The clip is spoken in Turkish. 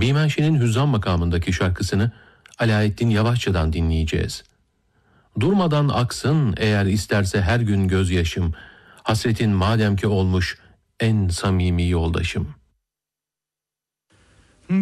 Bimenşe'nin Hüzzam makamındaki şarkısını Alaeddin Yavaşça'dan dinleyeceğiz. Durmadan aksın eğer isterse her gün gözyaşım, hasretin madem ki olmuş en samimi yoldaşım.